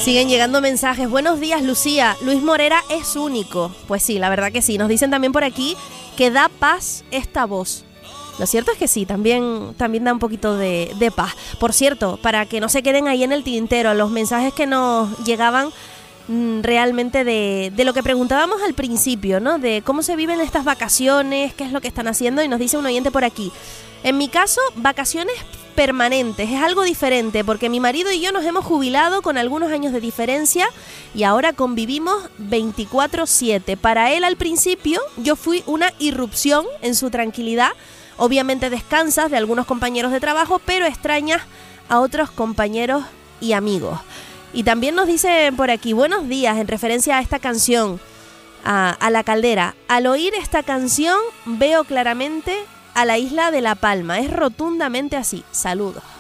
Siguen llegando mensajes. Buenos días, Lucía. Luis Morera es único. Pues sí, la verdad que sí. Nos dicen también por aquí que da paz esta voz. Lo cierto es que sí, también da un poquito de paz. Por cierto, para que no se queden ahí en el tintero, los mensajes que nos llegaban realmente de lo que preguntábamos al principio, ¿no? De cómo se viven estas vacaciones, qué es lo que están haciendo. Y nos dice un oyente por aquí: en mi caso, vacaciones permanentes, es algo diferente porque mi marido y yo nos hemos jubilado con algunos años de diferencia y ahora convivimos 24/7. Para él al principio yo fui una irrupción en su tranquilidad. Obviamente descansas de algunos compañeros de trabajo, pero extrañas a otros compañeros y amigos. Y también nos dice por aquí: buenos días, en referencia a esta canción, a La Caldera. Al oír esta canción veo claramente a la isla de La Palma. Es rotundamente así. Saludos.